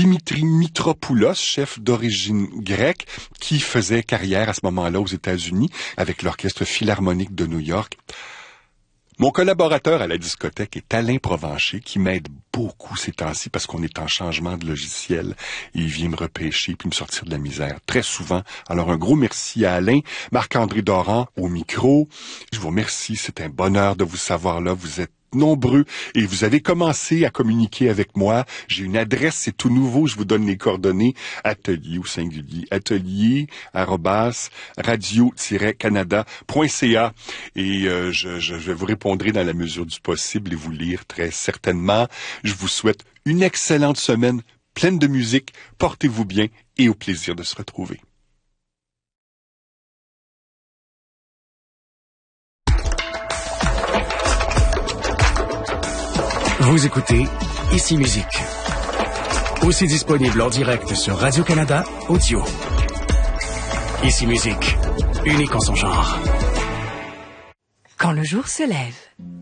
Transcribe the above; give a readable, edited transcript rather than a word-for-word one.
Dimitri Mitropoulos, chef d'origine grecque, qui faisait carrière à ce moment-là aux États-Unis avec l'Orchestre Philharmonique de New York. Mon collaborateur à la discothèque est Alain Provencher, qui m'aide beaucoup ces temps-ci parce qu'on est en changement de logiciel. Et il vient me repêcher puis me sortir de la misère très souvent. Alors un gros merci à Alain. Marc-André Doran au micro. Je vous remercie, c'est un bonheur de vous savoir là. Vous êtes nombreux et vous avez commencé à communiquer avec moi. J'ai une adresse, c'est tout nouveau, je vous donne les coordonnées, atelier ou singulier, atelier@radio-canada.ca et je vous répondrai dans la mesure du possible et vous lire très certainement. Je vous souhaite une excellente semaine pleine de musique, portez-vous bien et au plaisir de se retrouver. Vous écoutez Ici Musique. Aussi disponible en direct sur Radio-Canada Audio. Ici Musique, unique en son genre. Quand le jour se lève.